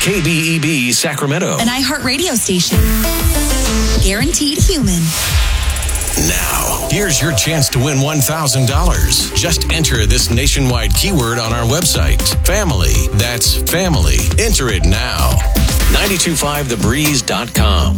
KBEB Sacramento. An iHeartRadio station. Guaranteed human. Now, here's your chance to win $1,000. Just enter this nationwide keyword on our website. Family. That's family. Enter it now. 925thebreeze.com.